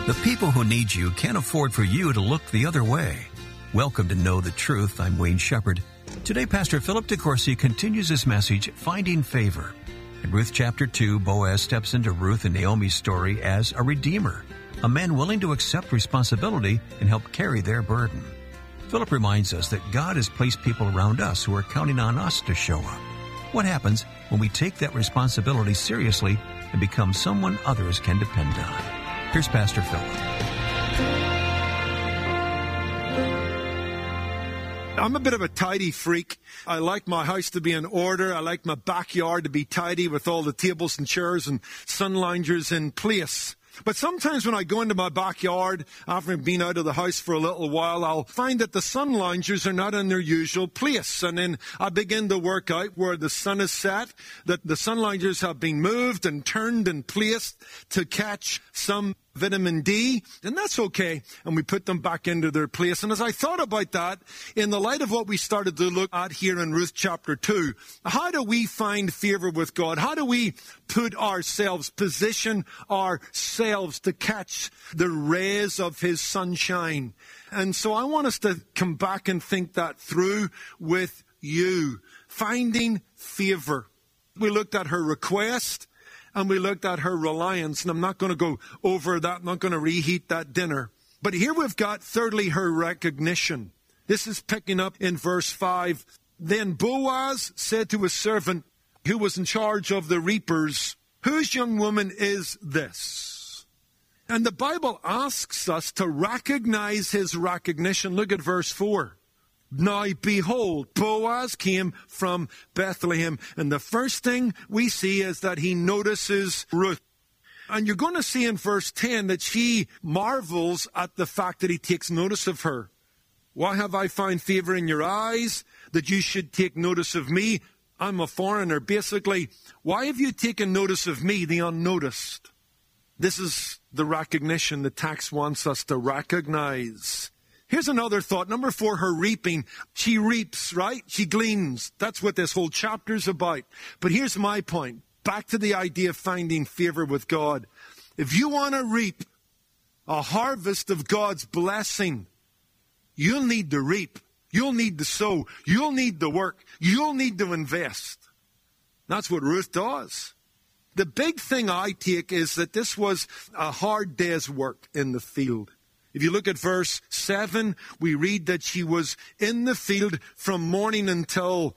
The people who need you can't afford for you to look the other way. Welcome to Know the Truth. I'm Wayne Shepherd. Today, Pastor Philip DeCourcy continues his message, Finding Favor. In Ruth chapter 2, Boaz steps into Ruth and Naomi's story as a redeemer, a man willing to accept responsibility and help carry their burden. Philip reminds us that God has placed people around us who are counting on us to show up. What happens when we take that responsibility seriously and become someone others can depend on? Here's Pastor Philip. I'm a bit of a tidy freak. I like my house to be in order. I like my backyard to be tidy with all the tables and chairs and sun loungers in place. But sometimes when I go into my backyard, after I've been out of the house for a little while, I'll find that the sun loungers are not in their usual place. And then I begin to work out where the sun is set, that the sun loungers have been moved and turned and placed to catch some vitamin D, and that's okay. And we put them back into their place. And as I thought about that, in the light of what we started to look at here in Ruth chapter 2, how do we find favor with God? How do we position ourselves to catch the rays of His sunshine? And so I want us to come back and think that through with you. Finding favor. We looked at her request. And we looked at her reliance, and I'm not going to go over that. I'm not going to reheat that dinner. But here we've got, thirdly, her recognition. This is picking up in verse 5. Then Boaz said to his servant, who was in charge of the reapers, whose young woman is this? And the Bible asks us to recognize his recognition. Look at verse 4. Now, behold, Boaz came from Bethlehem. And the first thing we see is that he notices Ruth. And you're going to see in verse 10 that she marvels at the fact that he takes notice of her. Why have I found favor in your eyes that you should take notice of me? I'm a foreigner. Basically, why have you taken notice of me, the unnoticed? This is the recognition the text wants us to recognize. Here's another thought. Number 4, her reaping. She reaps, right? She gleans. That's what this whole chapter's about. But here's my point. Back to the idea of finding favor with God. If you want to reap a harvest of God's blessing, you'll need to reap. You'll need to sow. You'll need to work. You'll need to invest. That's what Ruth does. The big thing I take is that this was a hard day's work in the field. If you look at verse 7, we read that she was in the field from morning until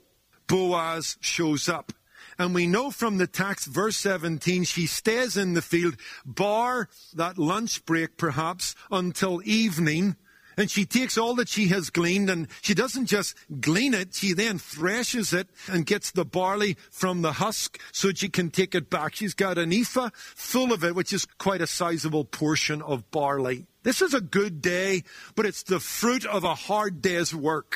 Boaz shows up. And we know from the text, verse 17, she stays in the field, bar that lunch break perhaps, until evening. And she takes all that she has gleaned, and she doesn't just glean it, she then threshes it and gets the barley from the husk so she can take it back. She's got an ephah full of it, which is quite a sizable portion of barley. This is a good day, but it's the fruit of a hard day's work.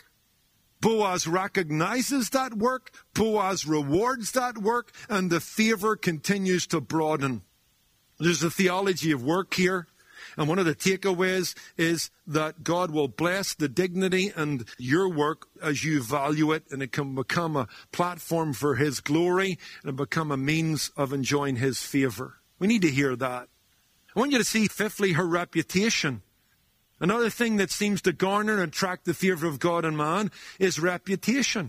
Boaz recognizes that work, Boaz rewards that work, and the favor continues to broaden. There's a theology of work here. And one of the takeaways is that God will bless the dignity and your work as you value it, and it can become a platform for His glory and become a means of enjoying His favor. We need to hear that. I want you to see, fifthly, her reputation. Another thing that seems to garner and attract the favor of God and man is reputation.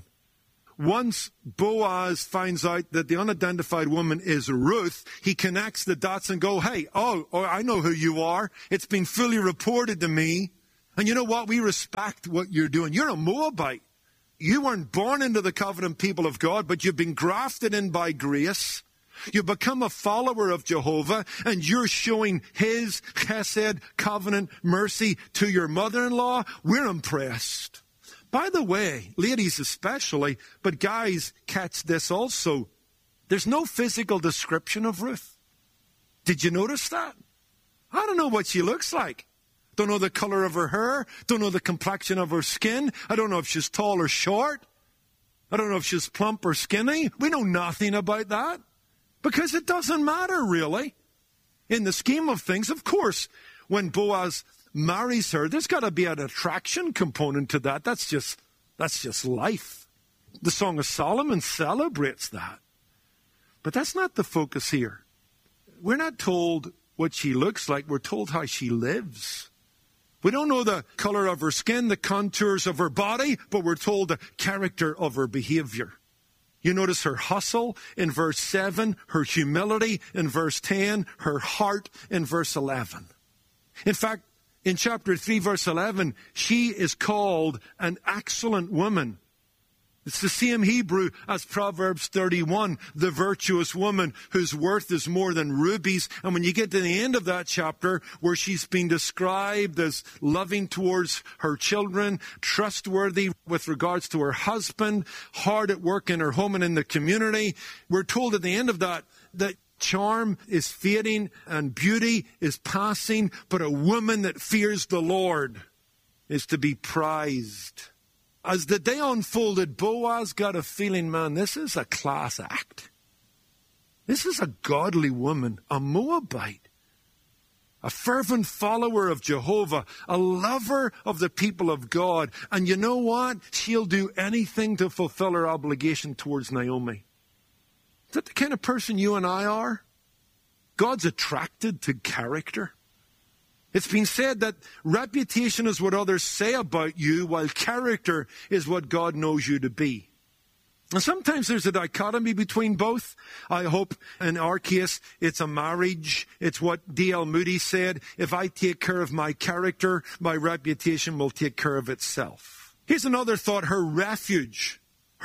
Once Boaz finds out that the unidentified woman is Ruth, he connects the dots and go, hey, I know who you are. It's been fully reported to me. And you know what? We respect what you're doing. You're a Moabite. You weren't born into the covenant people of God, but you've been grafted in by grace. You become a follower of Jehovah, and you're showing His chesed, covenant, mercy to your mother-in-law. We're impressed. By the way, ladies especially, but guys catch this also. There's no physical description of Ruth. Did you notice that? I don't know what she looks like. Don't know the color of her hair. Don't know the complexion of her skin. I don't know if she's tall or short. I don't know if she's plump or skinny. We know nothing about that because it doesn't matter really. In the scheme of things, of course, when Boaz marries her, there's got to be an attraction component to that. That's just life. The Song of Solomon celebrates that. But that's not the focus here. We're not told what she looks like. We're told how she lives. We don't know the color of her skin, the contours of her body, but we're told the character of her behavior. You notice her hustle in verse 7, her humility in verse 10, her heart in verse 11. In fact, in chapter 3, verse 11, she is called an excellent woman. It's the same Hebrew as Proverbs 31, the virtuous woman whose worth is more than rubies. And when you get to the end of that chapter, where she's been described as loving towards her children, trustworthy with regards to her husband, hard at work in her home and in the community, we're told at the end of that charm is fading and beauty is passing, but a woman that fears the Lord is to be prized. As the day unfolded, Boaz got a feeling, man, this is a class act. This is a godly woman, a Moabite, a fervent follower of Jehovah, a lover of the people of God. And you know what? She'll do anything to fulfill her obligation towards Naomi. Is that the kind of person you and I are? God's attracted to character. It's been said that reputation is what others say about you, while character is what God knows you to be. And sometimes there's a dichotomy between both. I hope in our case it's a marriage. It's what D.L. Moody said, if I take care of my character, my reputation will take care of itself. Here's another thought, her refuge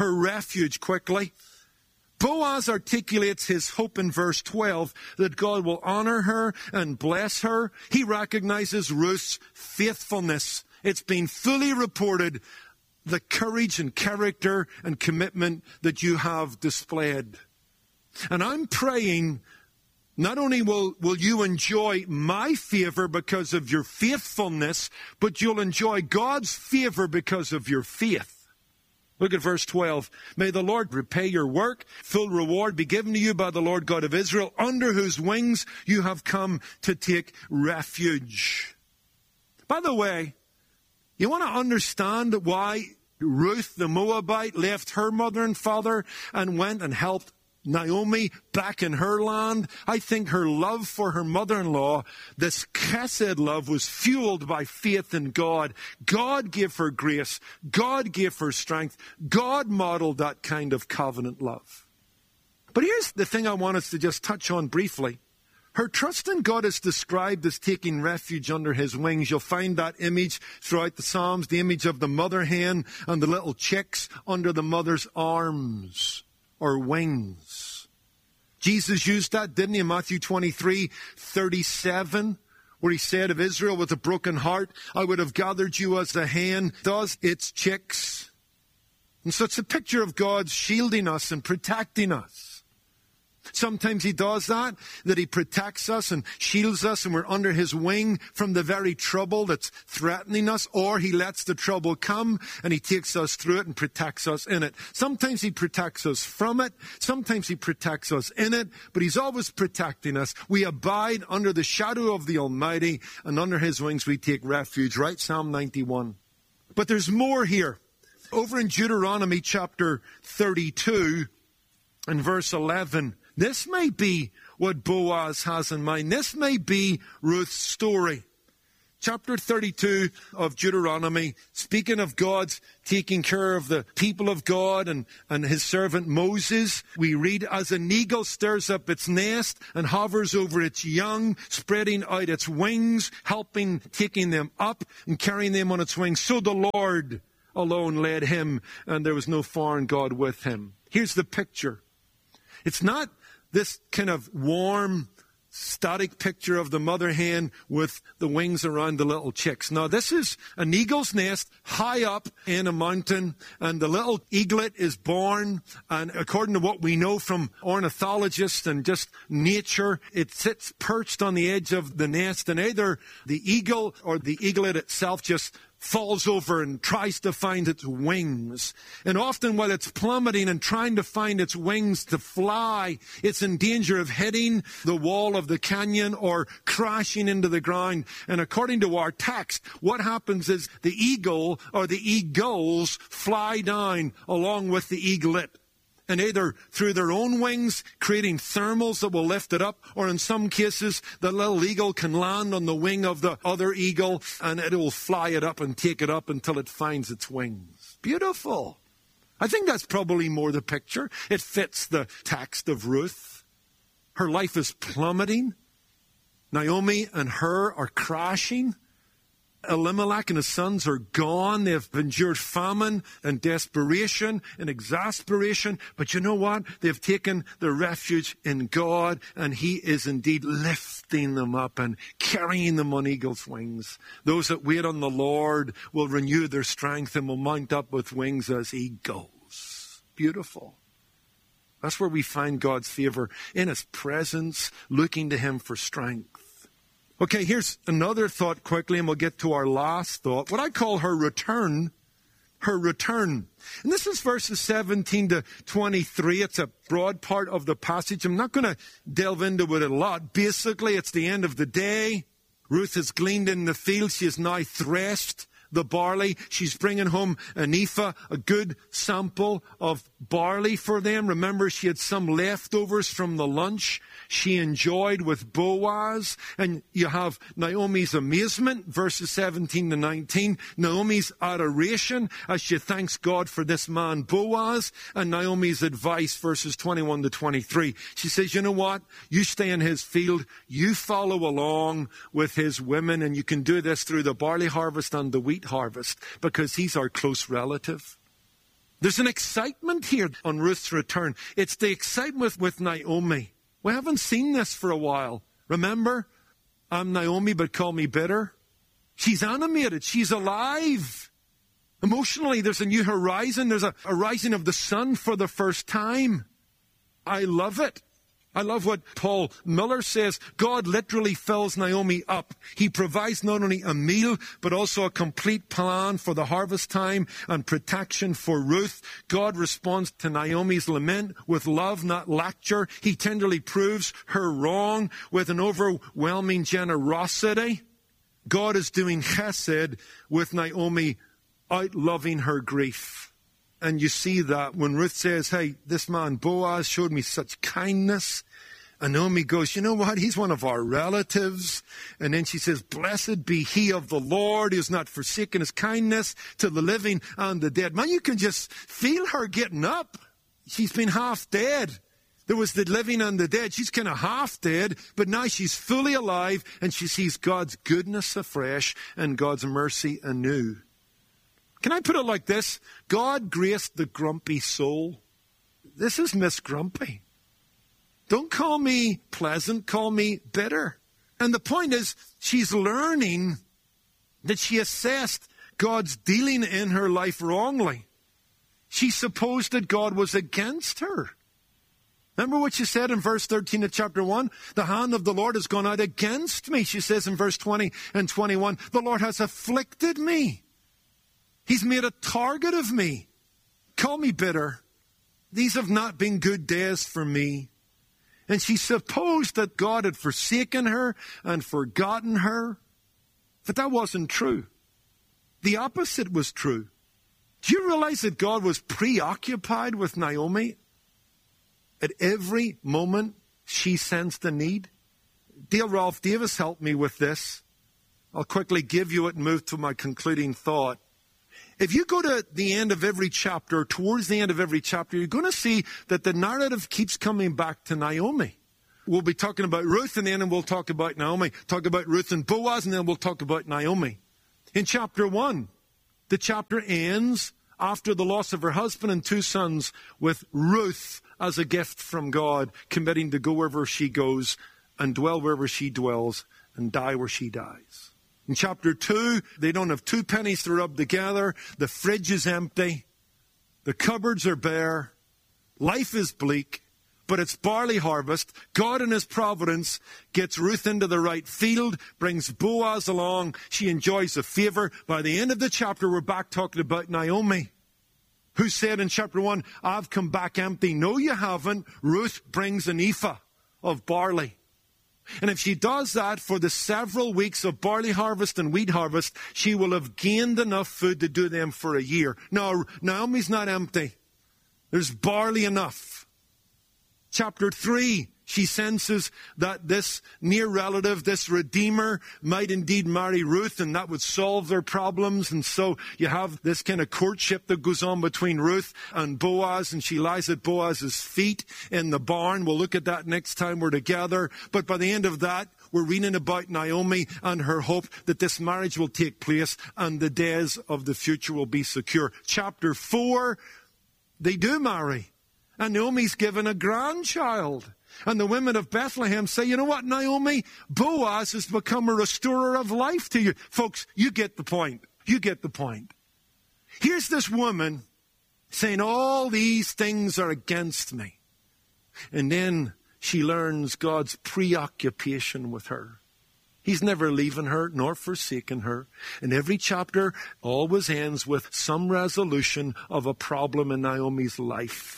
quickly. Boaz articulates his hope in verse 12 that God will honor her and bless her. He recognizes Ruth's faithfulness. It's been fully reported, the courage and character and commitment that you have displayed. And I'm praying, not only will you enjoy my favor because of your faithfulness, but you'll enjoy God's favor because of your faith. Look at verse 12. May the Lord repay your work. Full reward be given to you by the Lord God of Israel, under whose wings you have come to take refuge. By the way, you want to understand why Ruth the Moabite left her mother and father and went and helped Naomi back in her land? I think her love for her mother-in-law, this chesed love, was fueled by faith in God. God gave her grace. God gave her strength. God modeled that kind of covenant love. But here's the thing I want us to just touch on briefly. Her trust in God is described as taking refuge under his wings. You'll find that image throughout the Psalms, the image of the mother hen and the little chicks under the mother's arms or wings. Jesus used that, didn't he, in Matthew 23:37, where he said of Israel with a broken heart, I would have gathered you as the hen does its chicks. And so it's a picture of God shielding us and protecting us. Sometimes he does that he protects us and shields us and we're under his wing from the very trouble that's threatening us, or he lets the trouble come and he takes us through it and protects us in it. Sometimes he protects us from it, sometimes he protects us in it, but he's always protecting us. We abide under the shadow of the Almighty, and under his wings we take refuge, right? Psalm 91. But there's more here. Over in Deuteronomy chapter 32 and verse 11, this may be what Boaz has in mind. This may be Ruth's story. Chapter 32 of Deuteronomy, speaking of God's taking care of the people of God and his servant Moses, we read, as an eagle stirs up its nest and hovers over its young, spreading out its wings, taking them up and carrying them on its wings, so the Lord alone led him, and there was no foreign god with him. Here's the picture. It's not this kind of warm, static picture of the mother hen with the wings around the little chicks. No, this is an eagle's nest high up in a mountain, and the little eaglet is born, and according to what we know from ornithologists and just nature, it sits perched on the edge of the nest, and either the eagle or the eaglet itself just falls over and tries to find its wings. And often while it's plummeting and trying to find its wings to fly, it's in danger of hitting the wall of the canyon or crashing into the ground. And according to our text, what happens is the eagle or the eagles fly down along with the eaglet. and either through their own wings, creating thermals that will lift it up, or in some cases, the little eagle can land on the wing of the other eagle, and it will fly it up and take it up until it finds its wings. Beautiful. I think that's probably more the picture. It fits the text of Ruth. Her life is plummeting. Naomi and her are crashing. Elimelech and his sons are gone. They've endured famine and desperation and exasperation. But you know what? They've taken their refuge in God, and He is indeed lifting them up and carrying them on eagle's wings. Those that wait on the Lord will renew their strength and will mount up with wings as eagles. Beautiful. That's where we find God's favor, in His presence, looking to Him for strength. Okay, here's another thought quickly, and we'll get to our last thought. What I call her return. Her return. And this is verses 17 to 23. It's a broad part of the passage. I'm not going to delve into it a lot. Basically, it's the end of the day. Ruth has gleaned in the field. She has now threshed the barley. She's bringing home an ephah, a good sample of barley for them. Remember, she had some leftovers from the lunch she enjoyed with Boaz. And you have Naomi's amazement, verses 17 to 19. Naomi's adoration as she thanks God for this man Boaz. And Naomi's advice, verses 21 to 23. She says, you know what? You stay in his field. You follow along with his women. And you can do this through the barley harvest and the wheat harvest, because he's our close relative. There's an excitement here on Ruth's return. It's the excitement with Naomi. We haven't seen this for a while. Remember? I'm Naomi, but call me bitter. She's animated. She's alive. Emotionally, there's a new horizon. There's a rising of the sun for the first time. I love it. I love what Paul Miller says. God literally fills Naomi up. He provides not only a meal, but also a complete plan for the harvest time and protection for Ruth. God responds to Naomi's lament with love, not lecture. He tenderly proves her wrong with an overwhelming generosity. God is doing chesed with Naomi, outloving her grief. And you see that when Ruth says, hey, this man Boaz showed me such kindness. And Naomi goes, you know what? He's one of our relatives. And then she says, blessed be he of the Lord who has not forsaken his kindness to the living and the dead. Man, you can just feel her getting up. She's been half dead. There was the living and the dead. She's kind of half dead, but now she's fully alive, and she sees God's goodness afresh and God's mercy anew. Can I put it like this? God graced the grumpy soul. This is Miss Grumpy. Don't call me pleasant, call me bitter. And the point is, she's learning that she assessed God's dealing in her life wrongly. She supposed that God was against her. Remember what she said in verse 13 of chapter 1? The hand of the Lord has gone out against me. She says in verse 20 and 21, the Lord has afflicted me. He's made a target of me. Call me bitter. These have not been good days for me. And she supposed that God had forsaken her and forgotten her. But that wasn't true. The opposite was true. Do you realize that God was preoccupied with Naomi? At every moment she sensed the need. Dale Ralph Davis helped me with this. I'll quickly give you it and move to my concluding thought. If you go to the end of every chapter, towards the end of every chapter, you're going to see that the narrative keeps coming back to Naomi. We'll be talking about Ruth, and then we'll talk about Naomi. Talk about Ruth and Boaz, and then we'll talk about Naomi. In chapter 1, the chapter ends after the loss of her husband and 2 sons with Ruth as a gift from God, committing to go wherever she goes and dwell wherever she dwells and die where she dies. In chapter 2, they don't have 2 pennies to rub together. The fridge is empty. The cupboards are bare. Life is bleak, but it's barley harvest. God in his providence gets Ruth into the right field, brings Boaz along. She enjoys the favor. By the end of the chapter, we're back talking about Naomi, who said in chapter 1, I've come back empty. No, you haven't. Ruth brings an ephah of barley. And if she does that for the several weeks of barley harvest and wheat harvest, she will have gained enough food to do them for a year. Now, Naomi's not empty. There's barely enough. Chapter 3, she senses that this near relative, this redeemer, might indeed marry Ruth, and that would solve their problems. And so you have this kind of courtship that goes on between Ruth and Boaz, and she lies at Boaz's feet in the barn. We'll look at that next time we're together. But by the end of that, we're reading about Naomi and her hope that this marriage will take place and the days of the future will be secure. Chapter 4, they do marry. And Naomi's given a grandchild. And the women of Bethlehem say, you know what, Naomi? Boaz has become a restorer of life to you. Folks, you get the point. You get the point. Here's this woman saying all these things are against me. And then she learns God's preoccupation with her. He's never leaving her nor forsaken her. And every chapter always ends with some resolution of a problem in Naomi's life.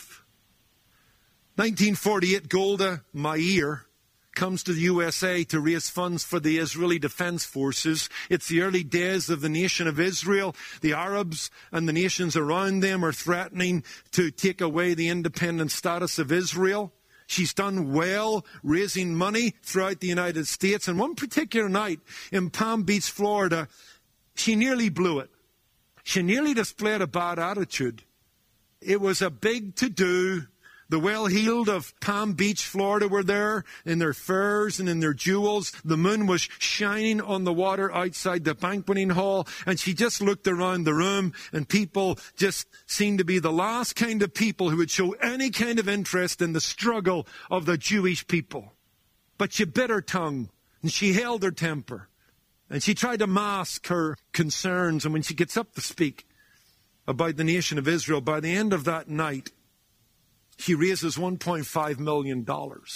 1948, Golda Meir comes to the USA to raise funds for the Israeli Defense Forces. It's the early days of the nation of Israel. The Arabs and the nations around them are threatening to take away the independent status of Israel. She's done well raising money throughout the United States. And one particular night in Palm Beach, Florida, she nearly blew it. She nearly displayed a bad attitude. It was a big to-do. The well-heeled of Palm Beach, Florida were there in their furs and in their jewels. The moon was shining on the water outside the banqueting hall, and she just looked around the room, and people just seemed to be the last kind of people who would show any kind of interest in the struggle of the Jewish people. But she bit her tongue, and she held her temper, and she tried to mask her concerns. And when she gets up to speak about the nation of Israel, by the end of that night, she raises $1.5 million,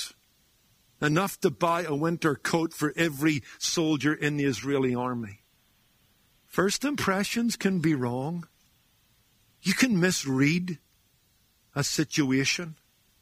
enough to buy a winter coat for every soldier in the Israeli army. First impressions can be wrong. You can misread a situation.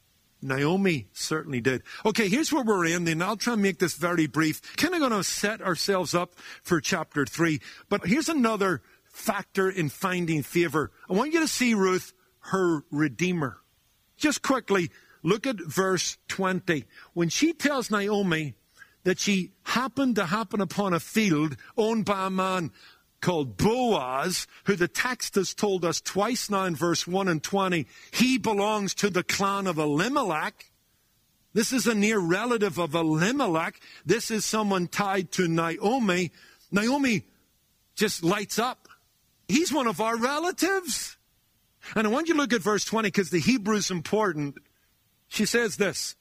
Naomi certainly did. Okay, here's where we're in, and I'll try and make this very brief. Kind of going to set ourselves up for chapter 3. But here's another factor in finding favor. I want you to see Ruth, her Redeemer. Just quickly, look at verse 20. When she tells Naomi that she happened to happen upon a field owned by a man called Boaz, who the text has told us twice now in verse 1 and 20, he belongs to the clan of Elimelech. This is a near relative of Elimelech. This is someone tied to Naomi. Naomi just lights up. He's one of our relatives. And I want you to look at verse 20 because the Hebrew is important. She says this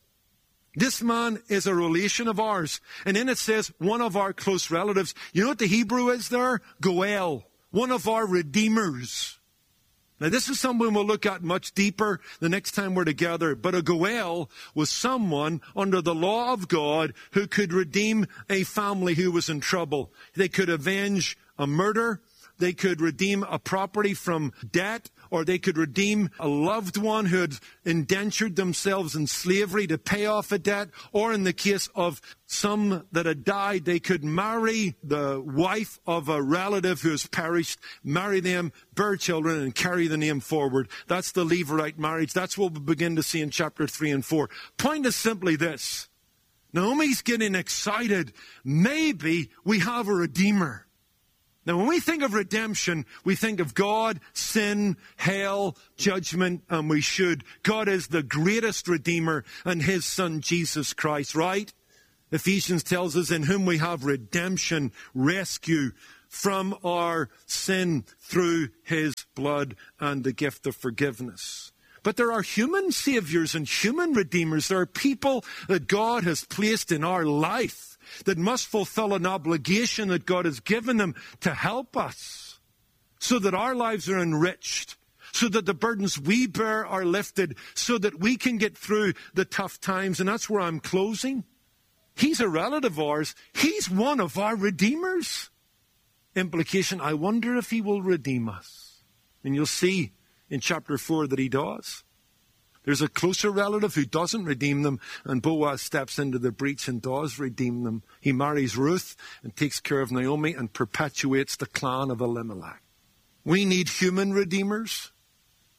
man is a relation of ours. And then it says one of our close relatives. You know what the Hebrew is there? Goel, one of our redeemers. Now this is someone we'll look at much deeper the next time we're together. But a Goel was someone under the law of God who could redeem a family who was in trouble. They could avenge a murder. They could redeem a property from debt, or they could redeem a loved one who had indentured themselves in slavery to pay off a debt, or in the case of some that had died, they could marry the wife of a relative who has perished, marry them, bear children, and carry the name forward. That's the Levirate marriage. That's what we begin to see in chapter 3 and 4. Point is simply this. Naomi's getting excited. Maybe we have a Redeemer. Now, when we think of redemption, we think of God, sin, hell, judgment, and we should. God is the greatest Redeemer and His Son, Jesus Christ, right? Ephesians tells us in whom we have redemption, rescue from our sin through His blood and the gift of forgiveness. But there are human saviors and human redeemers. There are people that God has placed in our life that must fulfill an obligation that God has given them to help us so that our lives are enriched, so that the burdens we bear are lifted, so that we can get through the tough times. And that's where I'm closing. He's a relative of ours. He's one of our redeemers. Implication, I wonder if He will redeem us. And you'll see in chapter 4 that He does. There's a closer relative who doesn't redeem them, and Boaz steps into the breach and does redeem them. He marries Ruth and takes care of Naomi and perpetuates the clan of Elimelech. We need human redeemers,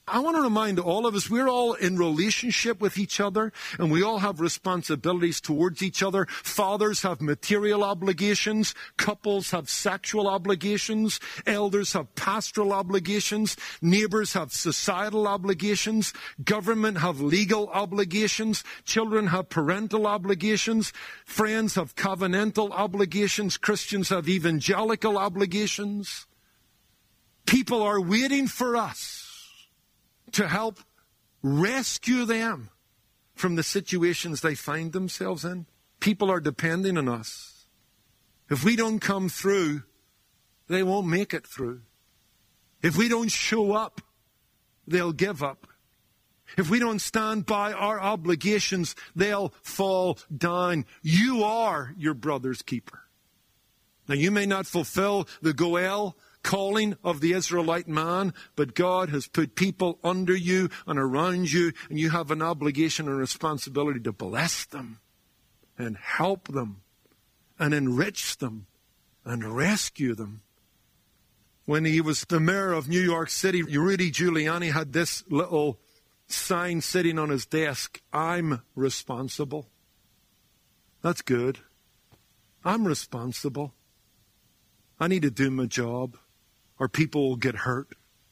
I want to remind all of us, we're all in relationship with each other, and we all have responsibilities towards each other. Fathers have material obligations. Couples have sexual obligations. Elders have pastoral obligations. Neighbors have societal obligations. Government have legal obligations. Children have parental obligations. Friends have covenantal obligations. Christians have evangelical obligations. People are waiting for us to help rescue them from the situations they find themselves in. People are depending on us. If we don't come through, they won't make it through. If we don't show up, they'll give up. If we don't stand by our obligations, they'll fall down. You are your brother's keeper. Now, you may not fulfill the Goel calling of the Israelite man, but God has put people under you and around you, and you have an obligation and responsibility to bless them and help them and enrich them and rescue them. When he was the mayor of New York City, Rudy Giuliani had this little sign sitting on his desk: I'm responsible. That's good. I'm responsible. I need to do my job, or people will get hurt.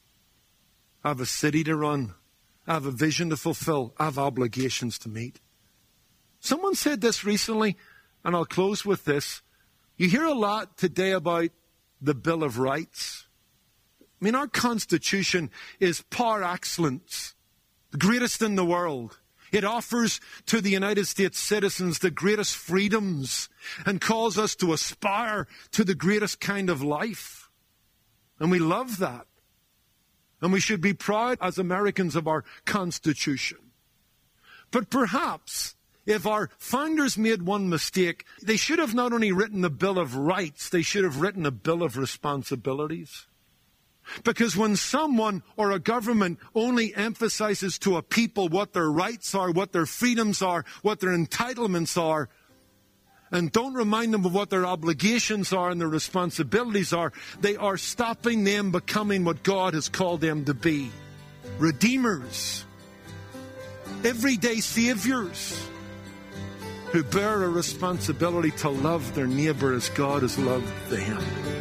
I have a city to run. I have a vision to fulfill. I have obligations to meet. Someone said this recently, and I'll close with this. You hear a lot today about the Bill of Rights. I mean, our Constitution is par excellence, the greatest in the world. It offers to the United States citizens the greatest freedoms and calls us to aspire to the greatest kind of life. And we love that. And we should be proud as Americans of our Constitution. But perhaps if our founders made one mistake, they should have not only written the Bill of Rights, they should have written a Bill of Responsibilities. Because when someone or a government only emphasizes to a people what their rights are, what their freedoms are, what their entitlements are, and don't remind them of what their obligations are and their responsibilities are, they are stopping them becoming what God has called them to be. Redeemers. Everyday saviors who bear a responsibility to love their neighbor as God has loved them.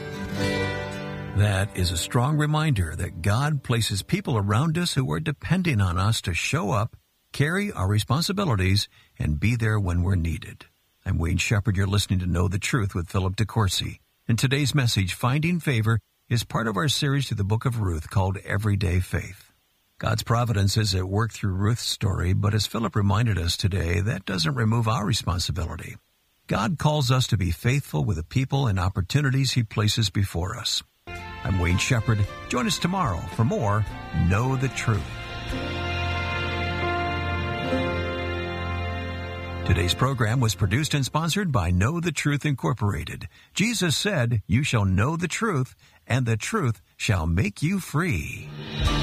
That is a strong reminder that God places people around us who are depending on us to show up, carry our responsibilities, and be there when we're needed. I'm Wayne Shepherd. You're listening to Know the Truth with Philip DeCourcy. And today's message, Finding Favor, is part of our series through the book of Ruth called Everyday Faith. God's providence is at work through Ruth's story, but as Philip reminded us today, that doesn't remove our responsibility. God calls us to be faithful with the people and opportunities He places before us. I'm Wayne Shepherd. Join us tomorrow for more Know the Truth. Today's program was produced and sponsored by Know the Truth Incorporated. Jesus said, "You shall know the truth, and the truth shall make you free."